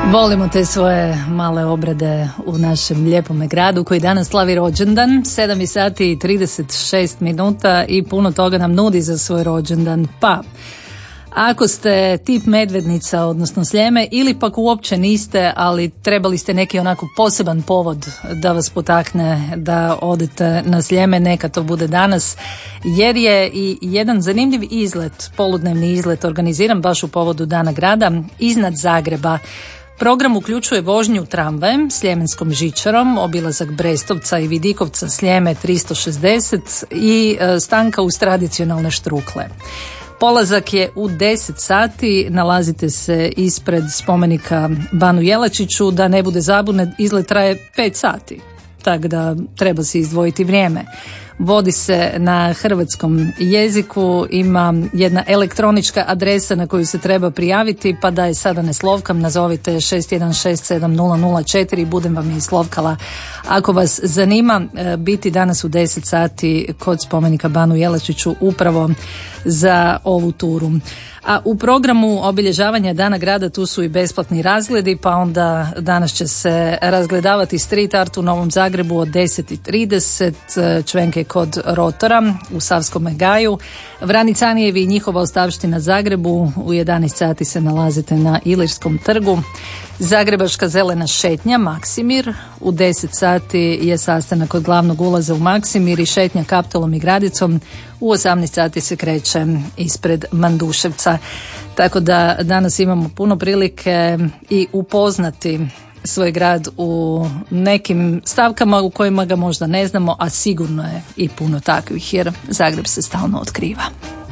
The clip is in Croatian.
Volimo te svoje male obrade u našem lijepome gradu koji danas slavi rođendan. 7 sati i 36 minuta i puno toga nam nudi za svoj rođendan. Pa, ako ste tip Medvednica, odnosno Sljeme, ili pak uopće niste, ali trebali ste neki onako poseban povod da vas potakne da odete na Sljeme, neka to bude danas, jer je i jedan zanimljiv izlet, poludnevni izlet, organiziran baš u povodu Dana grada iznad Zagreba. Program uključuje vožnju tramvajem, Sljemenskom žičarom, obilazak Brestovca i Vidikovca Sljeme 360 i stanka uz tradicionalne štrukle. Polazak je u 10 sati, nalazite se ispred spomenika Banu Jelačiću, da ne bude zabune, izlet traje 5 sati, tako da treba se izdvojiti vrijeme. Vodi se na hrvatskom jeziku, ima jedna elektronička adresa na koju se treba prijaviti, pa da je sada ne slovkam, nazovite 61670004 i budem vam je slovkala. Ako vas zanima biti danas u 10 sati kod spomenika Banu Jelačiću upravo za ovu turu. A u programu obilježavanja Dana grada tu su i besplatni razgledi, pa onda danas će se razgledavati street art u Novom Zagrebu od 10:30, čvenke kod Rotora u Savskome gaju, Vranicanijevi i njihova ostavština Zagrebu, u 11 sati se nalazite na Ilirskom trgu, Zagrebačka zelena šetnja Maksimir, u 10 sati je sastanak kod glavnog ulaza u Maksimir i šetnja Kaptolom i Gradicom, u 18 sati se kreće ispred Manduševca. Tako da danas imamo puno prilike i upoznati svoj grad u nekim stavkama u kojima ga možda ne znamo, a sigurno je i puno takvih jer Zagreb se stalno otkriva.